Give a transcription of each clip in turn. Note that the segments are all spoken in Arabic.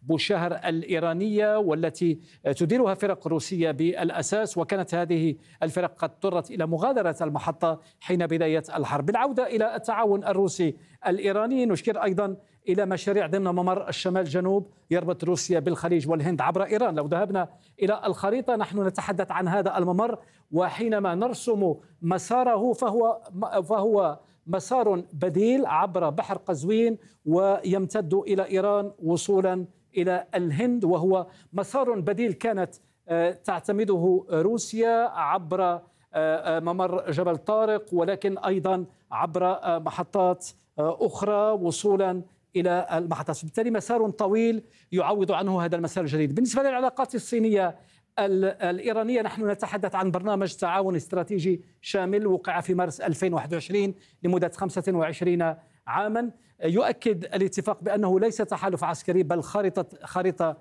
بوشهر الإيرانية والتي تديرها فرق روسية بالأساس، وكانت هذه الفرق قد اضطرت إلى مغادرة المحطة حين بداية الحرب. بالعودة إلى التعاون الروسي الإيراني، نشير أيضا إلى مشاريع ضمن ممر الشمال جنوب يربط روسيا بالخليج والهند عبر إيران. لو ذهبنا إلى الخريطة نحن نتحدث عن هذا الممر، وحينما نرسم مساره فهو مسار بديل عبر بحر قزوين ويمتد إلى إيران وصولا إلى الهند، وهو مسار بديل كانت تعتمده روسيا عبر ممر جبل طارق، ولكن أيضا عبر محطات أخرى وصولا إلى المحطات. بالتالي مسار طويل يعوض عنه هذا المسار الجديد. بالنسبة للعلاقات الصينية الإيرانية، نحن نتحدث عن برنامج تعاون استراتيجي شامل وقع في مارس 2021 لمدة 25 عاما. يؤكد الاتفاق بأنه ليس تحالف عسكري بل خريطة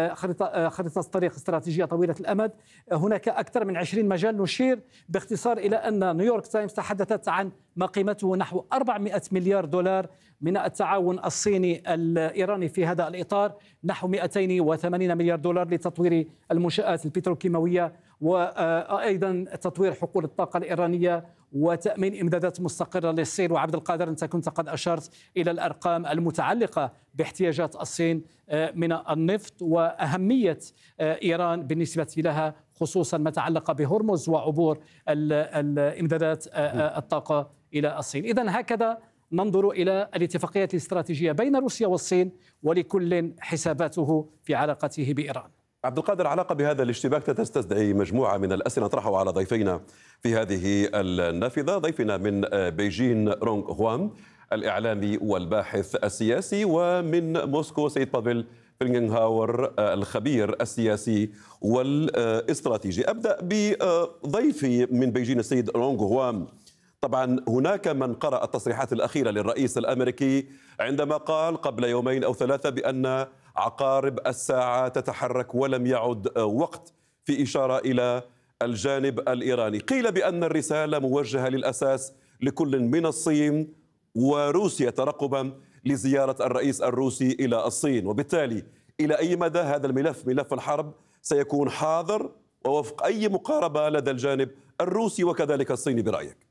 طريق استراتيجية طويلة الأمد. هناك أكثر من 20 مجال. نشير باختصار إلى أن نيويورك تايمز تحدثت عن ما قيمته نحو 400 مليار دولار من التعاون الصيني الإيراني في هذا الإطار، نحو 280 مليار دولار لتطوير المنشآت البتروكيماوية، وأيضا تطوير حقول الطاقة الإيرانية وتأمين إمدادات مستقرة للصين. وعبد القادر، أنت كنت قد أشرت إلى الأرقام المتعلقة باحتياجات الصين من النفط وأهمية إيران بالنسبة لها، خصوصا ما تعلق بهرمز وعبور الإمدادات الطاقة إلى الصين. إذن هكذا ننظر إلى الاتفاقيات الاستراتيجية بين روسيا والصين، ولكل حساباته في علاقته بإيران. عبد القادر، علاقة بهذا الاشتباك تستدعي مجموعة من الأسئلة نطرحها على ضيفينا في هذه النافذة. ضيفنا من بيجين رونغ هوام، الإعلامي والباحث السياسي، ومن موسكو سيد بافيل فيلنغهاور، الخبير السياسي والاستراتيجي. أبدأ بضيفي من بيجين السيد رونغ هوام. طبعا هناك من قرأ التصريحات الأخيرة للرئيس الأمريكي عندما قال قبل يومين أو ثلاثة بأن عقارب الساعة تتحرك ولم يعد وقت، في إشارة إلى الجانب الإيراني. قيل بأن الرسالة موجهة للأساس لكل من الصين وروسيا ترقبا لزيارة الرئيس الروسي إلى الصين، وبالتالي إلى أي مدى هذا الملف، ملف الحرب، سيكون حاضر ووفق أي مقاربة لدى الجانب الروسي وكذلك الصيني برأيك؟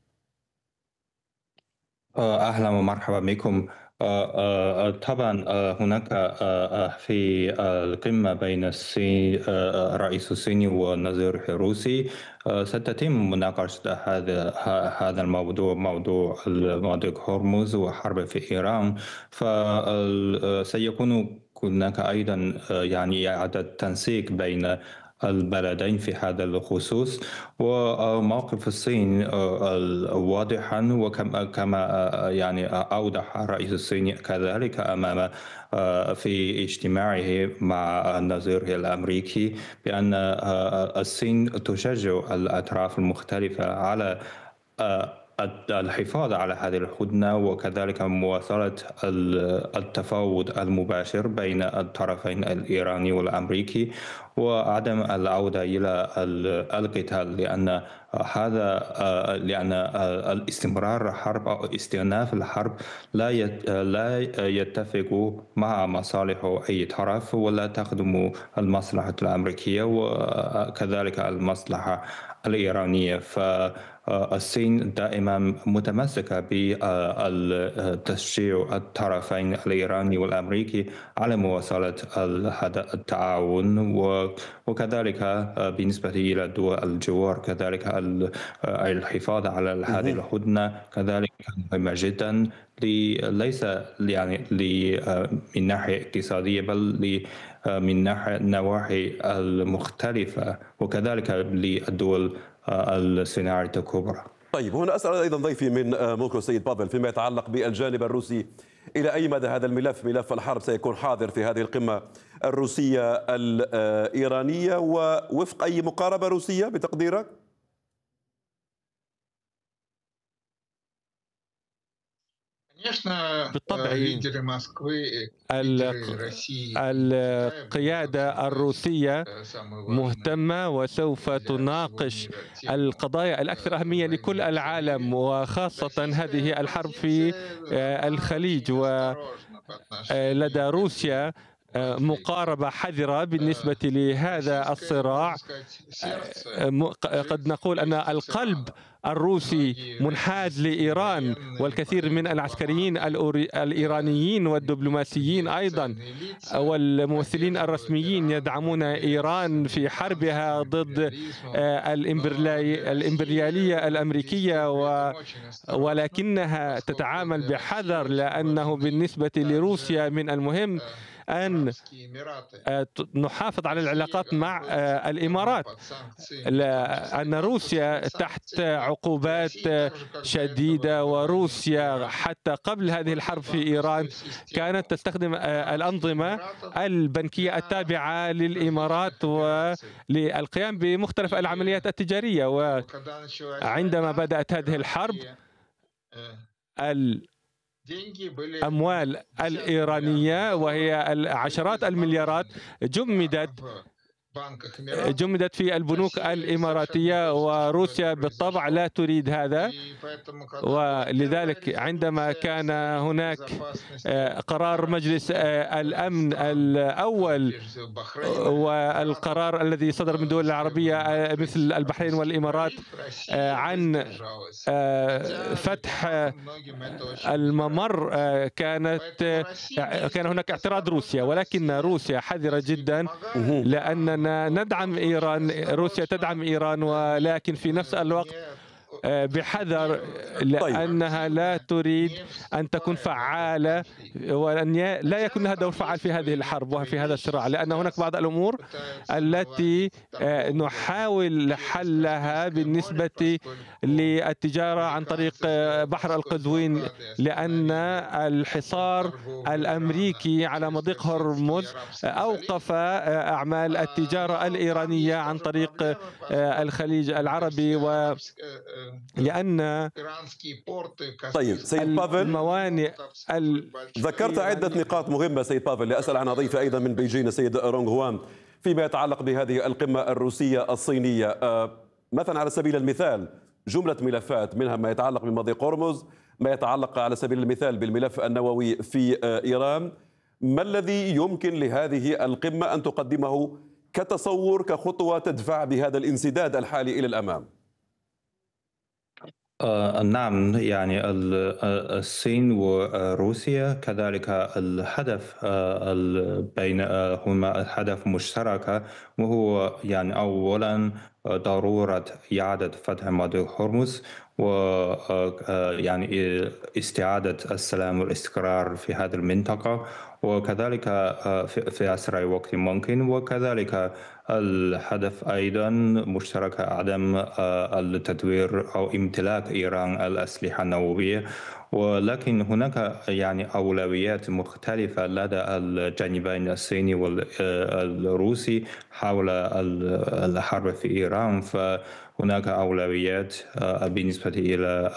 أهلا ومرحبا بكم. طبعا هناك في القمة بين الرئيس الصيني والنظير الروسي ستتم مناقشة هذا الموضوع، موضوع هرمز وحرب في إيران. فسيكون هناك أيضا يعني إعادة تنسيق بين البلدين في هذا الخصوص. وموقف الصين واضحا، وكما يعني أوضح الرئيس الصيني كذلك أمام في اجتماعه مع النظير الأمريكي بأن الصين تشجع الأطراف المختلفة على الحفاظ على هذه الهدنة، وكذلك مواصلة التفاوض المباشر بين الطرفين الإيراني والأمريكي، وعدم العودة إلى القتال، لأن الاستمرار الحرب أو استئناف الحرب لا يتفق مع مصالح أي طرف ولا تخدم المصلحة الأمريكية وكذلك المصلحة الإيرانية. الصين دائما متمسكة بتشجيع الطرفين الإيراني والأمريكي على مواصلة هذا التعاون، وكذلك بالنسبة إلى دول الجوار كذلك الحفاظ على هذه الهدنة كذلك مهمة جدا، ليس يعني من ناحية اقتصادية بل من نواحي المختلفة، وكذلك للدول الصناعية الكبرى. طيب، هنا أسأل أيضا ضيفي من موسكو سيد بافل فيما يتعلق بالجانب الروسي، إلى أي مدى هذا الملف، ملف الحرب، سيكون حاضر في هذه القمة الروسية الإيرانية ووفق أي مقاربة روسية بتقديرك؟ بالطبع القيادة الروسية مهتمة وسوف تناقش القضايا الأكثر أهمية لكل العالم، وخاصة هذه الحرب في الخليج. ولدى روسيا مقاربة حذرة بالنسبة لهذا الصراع. قد نقول أن القلب الروسي منحاز لإيران، والكثير من العسكريين الإيرانيين والدبلوماسيين أيضا والممثلين الرسميين يدعمون إيران في حربها ضد الإمبريالية الأمريكية، ولكنها تتعامل بحذر، لأنه بالنسبة لروسيا من المهم أن نحافظ على العلاقات مع الإمارات، لأن روسيا تحت عقوبات شديدة، وروسيا حتى قبل هذه الحرب في إيران كانت تستخدم الأنظمة البنكية التابعة للإمارات وللقيام بمختلف العمليات التجارية. وعندما بدأت هذه الحرب الأموال الإيرانية وهي عشرات المليارات جمدت في البنوك الإماراتية، وروسيا بالطبع لا تريد هذا. ولذلك عندما كان هناك قرار مجلس الأمن الأول والقرار الذي صدر من الدول العربية مثل البحرين والإمارات عن فتح الممر، كان هناك اعتراض روسيا، ولكن روسيا حذرة جدا لأننا ندعم إيران، روسيا تدعم إيران، ولكن في نفس الوقت بحذر، لأنها لا تريد أن تكون فعالة وأن لا يكون لها دور فعال في هذه الحرب وفي هذا الصراع، لأن هناك بعض الأمور التي نحاول حلها بالنسبة للتجارة عن طريق بحر القزوين، لأن الحصار الأمريكي على مضيق هرمز أوقف أعمال التجارة الإيرانية عن طريق الخليج العربي، لأن طيب سيد بافل، الموانئ ذكرت عدة نقاط مهمة سيد بافل، لأسأل عنها ضيفي أيضا من بيجين السيد رونغ هوان فيما يتعلق بهذه القمة الروسية الصينية. مثلا على سبيل المثال جملة ملفات، منها ما يتعلق بمضيق هرمز، ما يتعلق على سبيل المثال بالملف النووي في إيران. ما الذي يمكن لهذه القمة أن تقدمه كتصور، كخطوة تدفع بهذا الانسداد الحالي إلى الأمام؟ نعم، يعني الصين وروسيا كذلك الهدف بينهما هدف مشترك، وهو يعني أولا ضرورة إعادة فتح مضيق هرمز، ويعني استعادة السلام والاستقرار في هذه المنطقة، وكذلك في أسرع وقت ممكن. وكذلك الهدف أيضا مشترك عدم التدوير أو امتلاك إيران الأسلحة النووية. ولكن هناك يعني أولويات مختلفة لدى الجانبين الصيني والروسي حول الحرب في إيران. فهناك أولويات بالنسبة إلى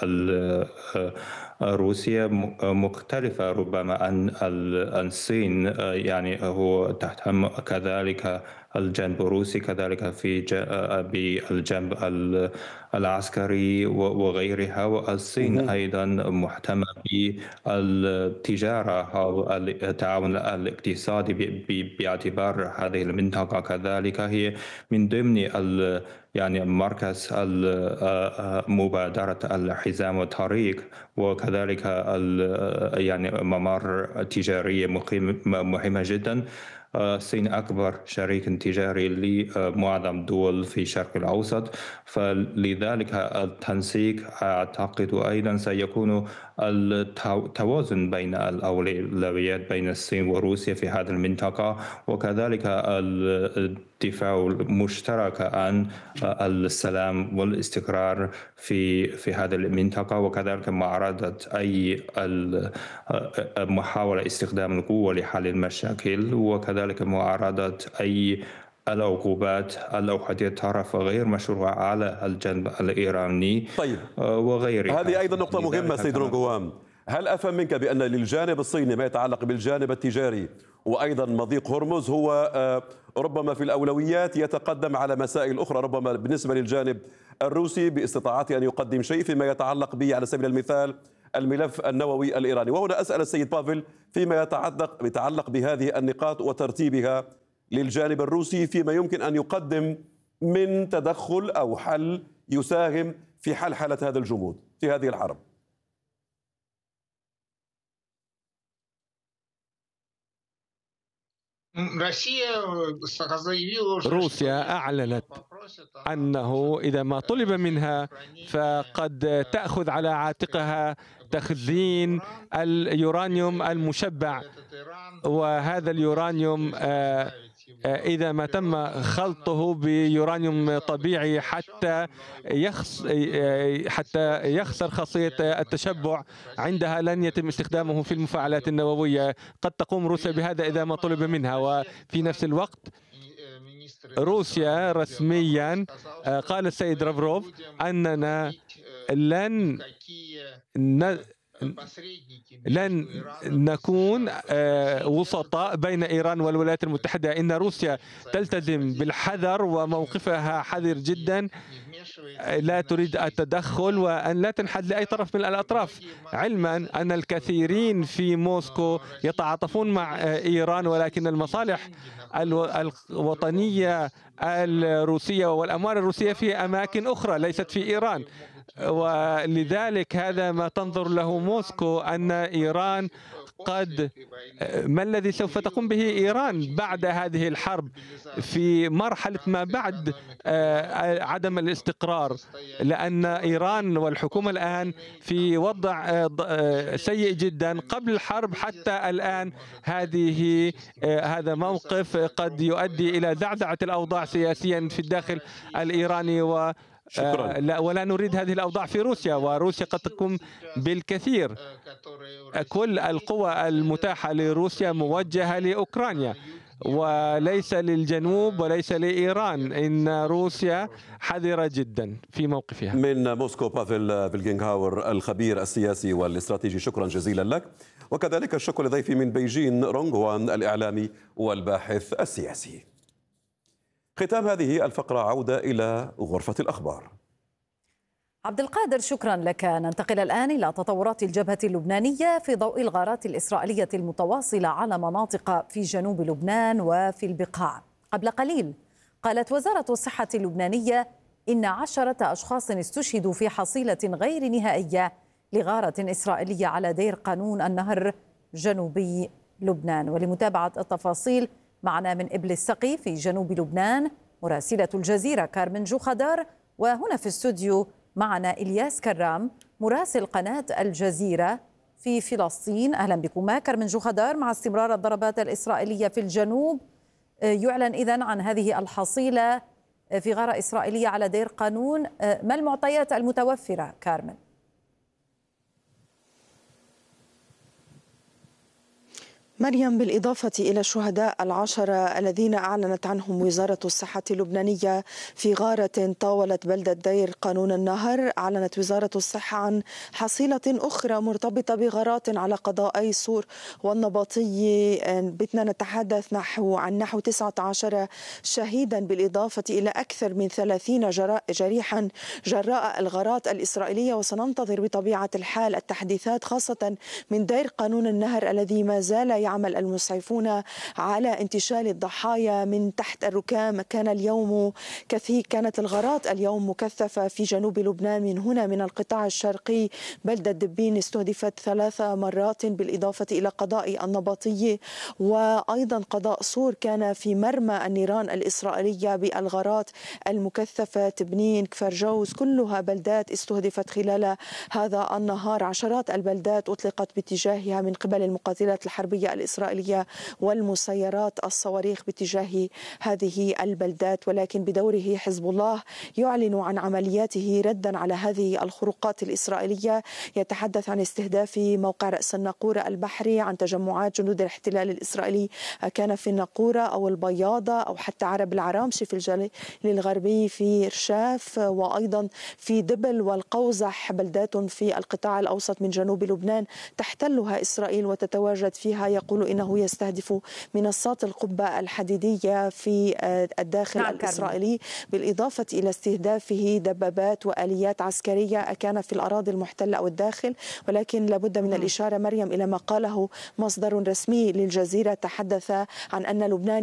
روسيا مختلفة ربما عن الصين، يعني هو تهتم كذلك الجانب الروسي كذلك بالجانب العسكري وغيرها، والصين أيضا مهتمة بالتجارة أو التعاون الاقتصادي باعتبار هذه المنطقة كذلك هي من ضمن يعني مركز مبادرة الحزام والطريق، وكذلك يعني ممر تجاري مهمة جدا. الصين أكبر شريك تجاري لمعظم الدول في الشرق الأوسط، فلذلك التنسيق أعتقد أيضا سيكون التوازن بين الأولويات بين الصين وروسيا في هذه المنطقة، وكذلك الدفاع المشترك عن السلام والاستقرار في هذه المنطقة، وكذلك معارضة أي محاولة استخدام القوة لحل المشاكل، وكذلك معارضة أي العقوبات الأحادية الطرف غير مشروعة على الجانب الإيراني. طيب وغيرها. هذه أيضا نقطة مهمة سيد رونغ هوان. هل أفهم منك بأن للجانب الصيني ما يتعلق بالجانب التجاري وأيضا مضيق هرمز هو ربما في الأولويات يتقدم على مسائل أخرى، ربما بالنسبة للجانب الروسي باستطاعته أن يقدم شيء فيما يتعلق به على سبيل المثال الملف النووي الإيراني. وهنا أسأل السيد بافل فيما يتعلق بهذه النقاط وترتيبها للجانب الروسي فيما يمكن أن يقدم من تدخل أو حل يساهم في حلحلة هذا الجمود في هذه الحرب. روسيا أعلنت أنه إذا ما طلب منها فقد تأخذ على عاتقها تخزين اليورانيوم المشبع، وهذا اليورانيوم إذا ما تم خلطه بيورانيوم طبيعي حتى يخسر خاصية التشبع، عندها لن يتم استخدامه في المفاعلات النووية. قد تقوم روسيا بهذا إذا ما طلب منها. وفي نفس الوقت روسيا رسميا قال السيد لافروف أننا لن نكون وسطاء بين إيران والولايات المتحدة. إن روسيا تلتزم بالحذر وموقفها حذر جدا، لا تريد التدخل وأن لا تنحاز لأي طرف من الأطراف، علما أن الكثيرين في موسكو يتعاطفون مع إيران، ولكن المصالح الوطنية الروسية والأموال الروسية في أماكن أخرى ليست في إيران. ولذلك هذا ما تنظر له موسكو، أن إيران ما الذي سوف تقوم به إيران بعد هذه الحرب في مرحلة ما بعد عدم الاستقرار، لأن إيران والحكومة الآن في وضع سيء جدا قبل الحرب حتى الآن. هذا موقف قد يؤدي إلى زعزعة الأوضاع سياسيا في الداخل الإيراني شكرا. ولا نريد هذه الأوضاع في روسيا، وروسيا قد تقوم بالكثير. كل القوى المتاحة لروسيا موجهة لأوكرانيا وليس للجنوب وليس لإيران. إن روسيا حذرة جدا في موقفها. من موسكو بافل فيلجينغهاور الخبير السياسي والاستراتيجي، شكرا جزيلا لك. وكذلك الشكر لضيفي من بيجين رونغ هوان الإعلامي والباحث السياسي. ختام هذه الفقرة عودة إلى غرفة الأخبار. عبد القادر، شكرا لك. ننتقل الآن إلى تطورات الجبهة اللبنانية في ضوء الغارات الإسرائيلية المتواصلة على مناطق في جنوب لبنان وفي البقاع. قبل قليل قالت وزارة الصحة اللبنانية إن 10 أشخاص استشهدوا في حصيلة غير نهائية لغارة إسرائيلية على دير قانون النهر جنوبي لبنان. ولمتابعة التفاصيل معنا من إبل السقي في جنوب لبنان مراسلة الجزيرة كارمن جوخدار، وهنا في الاستوديو معنا إلياس كرام مراسل قناة الجزيرة في فلسطين. أهلا بكما كارمن جوخدار. مع استمرار الضربات الإسرائيلية في الجنوب، يعلن إذن عن هذه الحصيلة في غارة إسرائيلية على دير قانون، ما المعطيات المتوفرة كارمن؟ مريم، بالإضافة إلى الشهداء 10 الذين أعلنت عنهم وزارة الصحة اللبنانية في غارة طاولت بلدة دير قانون النهر، أعلنت وزارة الصحة عن حصيلة أخرى مرتبطة بغارات على قضائي صور والنباطي. بدنا نتحدث عن نحو 19 شهيدا، بالإضافة إلى أكثر من 30 جريحا جراء الغارات الإسرائيلية. وسننتظر بطبيعة الحال التحديثات خاصة من دير قانون النهر الذي ما زال يعمل المسعفون على انتشال الضحايا من تحت الركام. كانت الغارات اليوم مكثفة في جنوب لبنان. من هنا من القطاع الشرقي بلدة دبين استهدفت 3 مرات، بالإضافة إلى قضاء النباطية وأيضا قضاء صور كان في مرمى النيران الإسرائيلية بالغارات المكثفة. تبنين، كفر جوز، كلها بلدات استهدفت خلال هذا النهار. عشرات البلدات أطلقت باتجاهها من قبل المقاتلات الحربية الإسرائيلية والمسيرات الصواريخ باتجاه هذه البلدات. ولكن بدوره حزب الله يعلن عن عملياته ردا على هذه الخروقات الإسرائيلية. يتحدث عن استهداف موقع رأس الناقورة البحري، عن تجمعات جنود الاحتلال الإسرائيلي كان في الناقورة أو البياضة أو حتى عرب العرامشي في الجليل الغربي، في رشاف وأيضا في دبل والقوزح، بلدات في القطاع الأوسط من جنوب لبنان تحتلها إسرائيل وتتواجد فيها. يقول يقول إنه يستهدف منصات القبة الحديدية في الداخل الإسرائيلي، بالإضافة إلى استهدافه دبابات وآليات عسكرية أكان في الأراضي المحتلة أو الداخل. ولكن لابد من الإشارة مريم إلى ما قاله مصدر رسمي للجزيرة، تحدث عن أن لبنان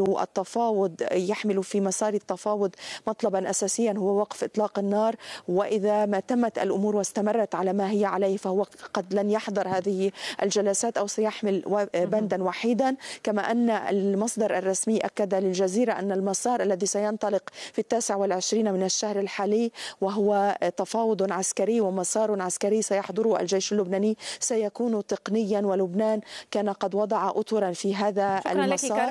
يحمل في مسار التفاوض مطلبا أساسيا هو وقف إطلاق النار، وإذا ما تمت الأمور واستمرت على ما هي عليه فهو قد لن يحضر هذه الجلسات أو سيحمل بندا وحيدا. كما أن المصدر الرسمي أكد للجزيرة أن المسار الذي سينطلق في 29 من الشهر الحالي وهو تفاوض عسكري ومسار عسكري سيحضره الجيش اللبناني سيكون تقنيا، ولبنان كان قد وضع أطرا في هذا المسار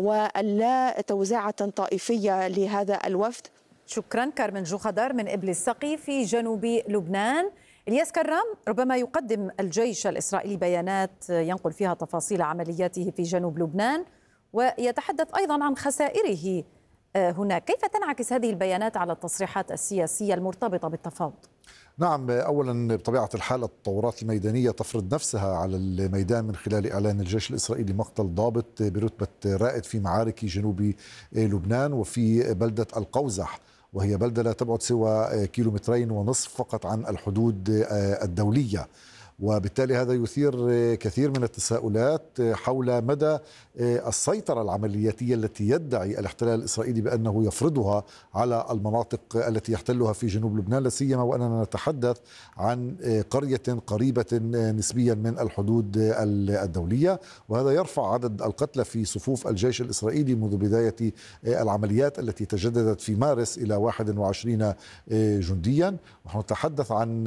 ولا توزيعة طائفية لهذا الوفد. شكرا. كارمن جوخدار من إبل السقي في جنوب لبنان. إلياس كرام، ربما يقدم الجيش الإسرائيلي بيانات ينقل فيها تفاصيل عملياته في جنوب لبنان ويتحدث أيضا عن خسائره هناك، كيف تنعكس هذه البيانات على التصريحات السياسية المرتبطة بالتفاوض؟ نعم، أولا بطبيعة الحال التطورات الميدانية تفرض نفسها على الميدان من خلال إعلان الجيش الإسرائيلي مقتل ضابط برتبة رائد في معارك جنوب لبنان وفي بلدة القوزح، وهي بلدة لا تبعد سوى 2.5 كيلومتر فقط عن الحدود الدولية. وبالتالي هذا يثير كثير من التساؤلات حول مدى السيطرة العملياتية التي يدعي الاحتلال الإسرائيلي بأنه يفرضها على المناطق التي يحتلها في جنوب لبنان، لا سيما وأننا نتحدث عن قرية قريبة نسبيا من الحدود الدولية، وهذا يرفع عدد القتلى في صفوف الجيش الإسرائيلي منذ بداية العمليات التي تجددت في مارس إلى 21 جنديا. ونحن نتحدث عن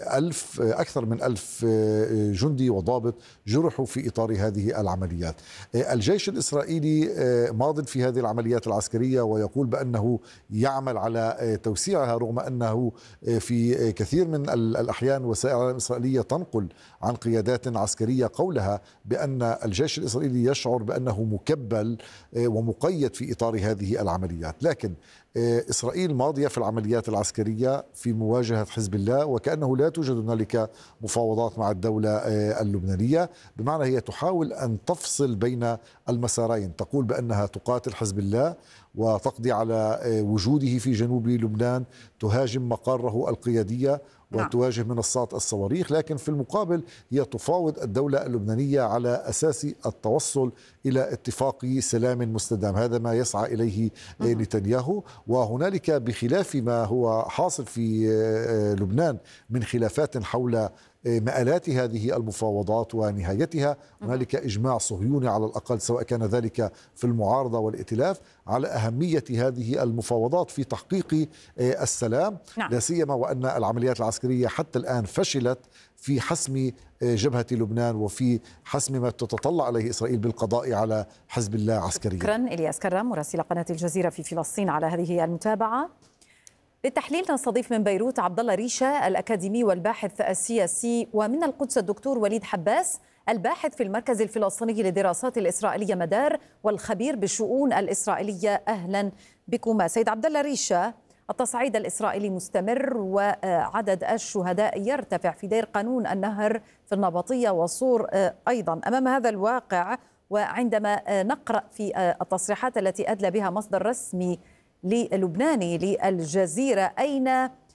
أكثر من 1000 جندي وضابط جرحوا في إطار هذه العمليات. الجيش الإسرائيلي ماض في هذه العمليات العسكرية ويقول بأنه يعمل على توسيعها، رغم أنه في كثير من الأحيان وسائل الإعلام الإسرائيلية تنقل عن قيادات عسكرية قولها بأن الجيش الإسرائيلي يشعر بأنه مكبل ومقيد في إطار هذه العمليات. لكن إسرائيل ماضية في العمليات العسكرية في مواجهة حزب الله، وكأنه لا توجد هنالك مفاوضات مع الدولة اللبنانية، بمعنى هي تحاول أن تفصل بين المسارين، تقول بأنها تقاتل حزب الله وتقضي على وجوده في جنوب لبنان، تهاجم مقاره القيادية وتواجه منصات الصواريخ، لكن في المقابل هي تفاوض الدولة اللبنانية على أساس التوصل إلى اتفاق سلام مستدام. هذا ما يسعى إليه نتنياهو. وهنالك بخلاف ما هو حاصل في لبنان من خلافات حول مآلات هذه المفاوضات ونهايتها، هنالك إجماع صهيوني على الأقل، سواء كان ذلك في المعارضة والائتلاف، على أهمية هذه المفاوضات في تحقيق السلام. لا سيما وأن العمليات العسكرية حتى الآن فشلت في حسم جبهة لبنان وفي حسم ما تتطلع عليه إسرائيل بالقضاء على حزب الله عسكريا. شكرا إلياس كرام مراسل قناة الجزيرة في فلسطين على هذه المتابعة. للتحليل نستضيف من بيروت عبد الله ريشة الأكاديمي والباحث السياسي، ومن القدس الدكتور وليد حباس الباحث في المركز الفلسطيني للدراسات الإسرائيلية مدار والخبير بالشؤون الإسرائيلية. أهلا بكما. سيد عبد الله ريشة، التصعيد الإسرائيلي مستمر وعدد الشهداء يرتفع في دير قانون النهر في النبطية وصور أيضا. أمام هذا الواقع وعندما نقرأ في التصريحات التي أدلى بها مصدر رسمي للبناني للجزيرة، أين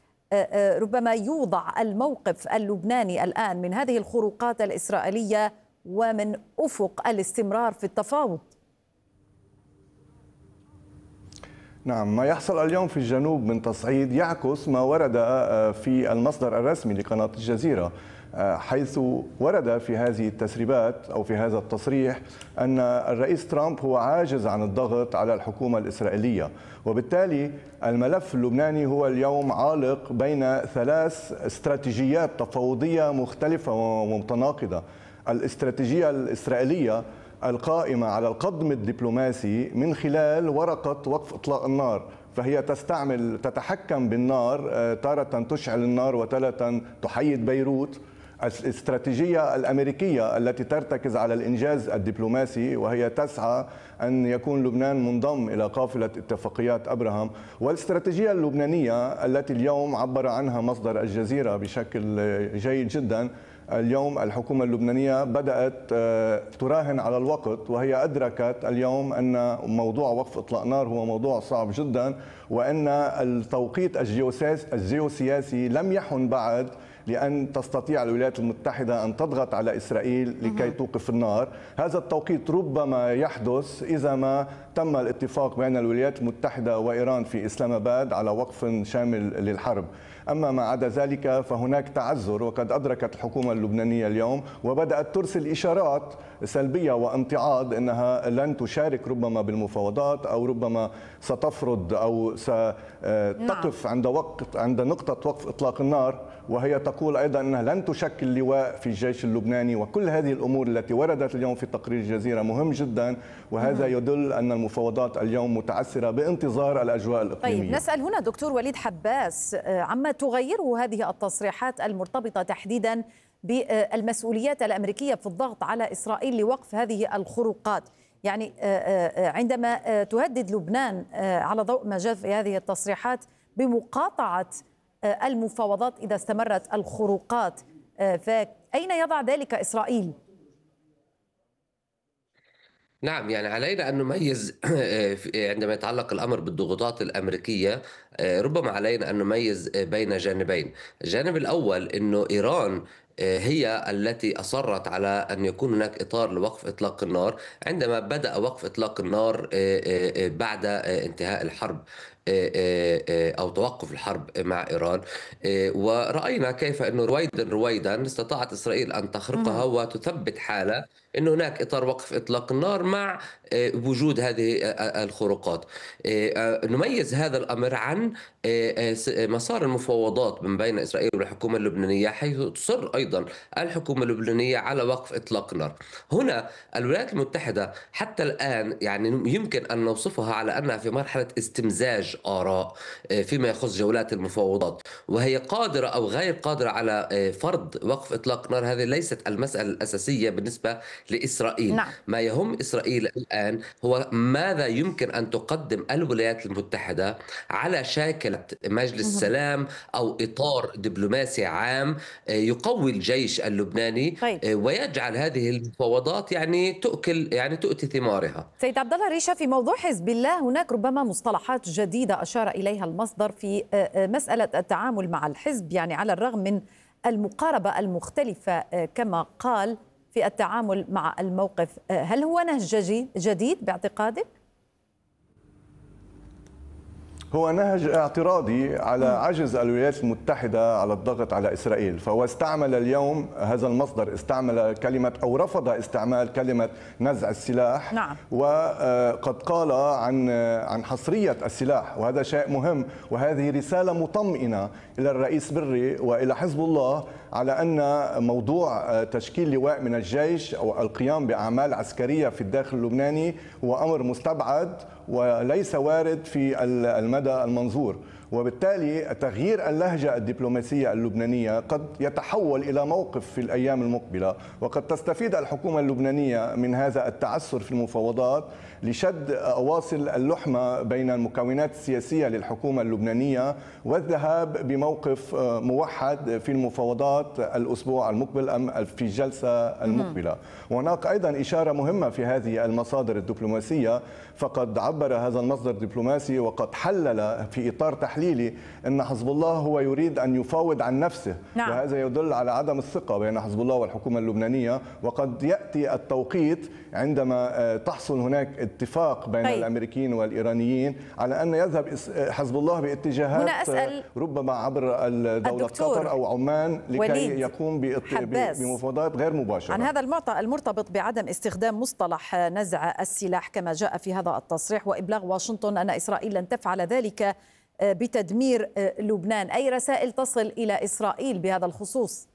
ربما يوضع الموقف اللبناني الآن من هذه الخروقات الإسرائيلية ومن أفق الاستمرار في التفاوض؟ نعم، ما يحصل اليوم في الجنوب من تصعيد يعكس ما ورد في المصدر الرسمي لقناة الجزيرة، حيث ورد في هذه التسريبات أو في هذا التصريح أن الرئيس ترامب هو عاجز عن الضغط على الحكومة الإسرائيلية، وبالتالي الملف اللبناني هو اليوم عالق بين 3 استراتيجيات تفاوضية مختلفة ومتناقضة. الاستراتيجية الإسرائيلية القائمة على القدم الدبلوماسي من خلال ورقة وقف إطلاق النار، فهي تتحكم بالنار، تارة تشعل النار وتارة تحيد بيروت. الاستراتيجية الأمريكية التي ترتكز على الإنجاز الدبلوماسي، وهي تسعى أن يكون لبنان منضم إلى قافلة اتفاقيات أبراهام. والاستراتيجية اللبنانية التي اليوم عبر عنها مصدر الجزيرة بشكل جيد جدا، اليوم الحكومة اللبنانية بدأت تراهن على الوقت، وهي أدركت اليوم أن موضوع وقف إطلاق نار هو موضوع صعب جدا، وأن التوقيت الجيوسياسي لم يحن بعد لأن تستطيع الولايات المتحدة أن تضغط على إسرائيل لكي توقف النار. هذا التوقيت ربما يحدث إذا ما تم الاتفاق بين الولايات المتحدة وإيران في إسلام آباد على وقف شامل للحرب. أما ما عدا ذلك فهناك تعذر، وقد أدركت الحكومة اللبنانية اليوم وبدأت ترسل إشارات سلبية وامتعاض أنها لن تشارك ربما بالمفاوضات، أو ربما ستفرض أو ستقف عند نقطة وقف إطلاق النار، وهي تقول أيضا أنها لن تشكل لواء في الجيش اللبناني. وكل هذه الأمور التي وردت اليوم في تقرير الجزيرة مهم جدا، وهذا يدل أن المفاوضات اليوم متعثرة بانتظار الأجواء الإقليمية. طيب، نسأل هنا دكتور وليد حباس عما تغيره هذه التصريحات المرتبطة تحديدا بالمسؤوليات الأمريكية في الضغط على إسرائيل لوقف هذه الخروقات. يعني عندما تهدد لبنان على ضوء ما جاء في هذه التصريحات بمقاطعة المفاوضات إذا استمرت الخروقات، فأين يضع ذلك إسرائيل؟ نعم، يعني علينا أن نميز عندما يتعلق الأمر بالضغوطات الأمريكية، ربما علينا أن نميز بين جانبين. الجانب الأول أنه إيران هي التي أصرت على أن يكون هناك إطار لوقف إطلاق النار عندما بدأ وقف إطلاق النار بعد انتهاء الحرب أو توقف الحرب مع إيران. ورأينا كيف أنه رويدا استطاعت إسرائيل أن تخرقها وتثبت حالة أن هناك إطار وقف إطلاق النار مع وجود هذه الخروقات. نميز هذا الأمر عن مسار المفاوضات من بين إسرائيل والحكومة اللبنانية، حيث تصر أيضا الحكومة اللبنانية على وقف إطلاق النار. هنا الولايات المتحدة حتى الآن يعني يمكن أن نوصفها على أنها في مرحلة استمزاج آراء فيما يخص جولات المفاوضات، وهي قادرة أو غير قادرة على فرض وقف إطلاق نار. هذه ليست المسألة الأساسية بالنسبة لإسرائيل. نعم. ما يهم إسرائيل الآن هو ماذا يمكن أن تقدم الولايات المتحدة على شاكلة مجلس سلام أو إطار دبلوماسي عام يقوي الجيش اللبناني. طيب. ويجعل هذه المفاوضات يعني تؤتي ثمارها. سيد عبد الله ريشة، في موضوع حزب الله هناك ربما مصطلحات جديدة أشار إليها المصدر في مسألة التعامل مع الحزب، يعني على الرغم من المقاربة المختلفة كما قال في التعامل مع الموقف. هل هو نهج جديد باعتقادك؟ هو نهج اعتراضي على عجز الولايات المتحدة على الضغط على إسرائيل، فهو استعمل اليوم هذا المصدر استعمل كلمة أو رفض استعمال كلمة نزع السلاح. نعم. وقد قال عن حصرية السلاح، وهذا شيء مهم، وهذه رسالة مطمئنة إلى الرئيس بري وإلى حزب الله على أن موضوع تشكيل لواء من الجيش أو القيام بأعمال عسكرية في الداخل اللبناني هو أمر مستبعد وليس وارد في المدى المنظور. وبالتالي تغيير اللهجة الدبلوماسية اللبنانية قد يتحول إلى موقف في الأيام المقبلة، وقد تستفيد الحكومة اللبنانية من هذا التعثر في المفاوضات لشد أواصل اللحمة بين المكونات السياسية للحكومة اللبنانية والذهاب بموقف موحد في المفاوضات الأسبوع المقبل أم في الجلسة المقبلة. وهناك أيضا إشارة مهمة في هذه المصادر الدبلوماسية، فقد عبر هذا المصدر الدبلوماسي وقد حلل في إطار تحليلي أن حزب الله هو يريد أن يفاوض عن نفسه. نعم. وهذا يدل على عدم الثقة بين حزب الله والحكومة اللبنانية، وقد يأتي التوقيت عندما تحصل هناك اتفاق بين الأمريكيين والإيرانيين على أن يذهب حزب الله باتجاهات ربما عبر دولة قطر أو عمان لكي يقوم بمفاوضات غير مباشرة. عن هذا المرتبط بعدم استخدام مصطلح نزع السلاح كما جاء في هذا التصريح وإبلاغ واشنطن أن إسرائيل لن تفعل ذلك بتدمير لبنان، أي رسائل تصل إلى إسرائيل بهذا الخصوص؟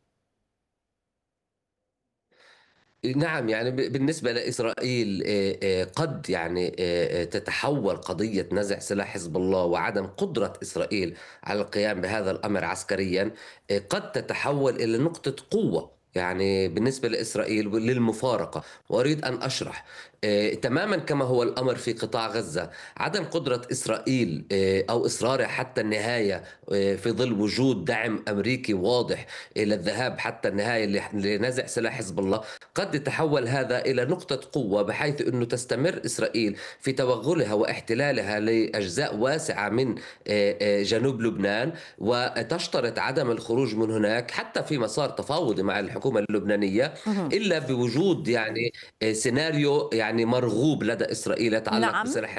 نعم، يعني بالنسبة لإسرائيل قد يعني تتحول قضية نزع سلاح حزب الله وعدم قدرة إسرائيل على القيام بهذا الأمر عسكريا قد تتحول إلى نقطة قوة يعني بالنسبة لإسرائيل للمفارقة. وأريد أن أشرح تماما كما هو الأمر في قطاع غزة. عدم قدرة إسرائيل أو إصرارها حتى النهاية في ظل وجود دعم أمريكي واضح إلى الذهاب حتى النهاية لنزع سلاح حزب الله، قد يتحول هذا إلى نقطة قوة بحيث أنه تستمر إسرائيل في توغلها واحتلالها لأجزاء واسعة من جنوب لبنان، وتشترط عدم الخروج من هناك حتى في مسار تفاوضي مع الحكومة اللبنانية، إلا بوجود يعني سيناريو يعني مرغوب لدى إسرائيل يتعلق بسلاح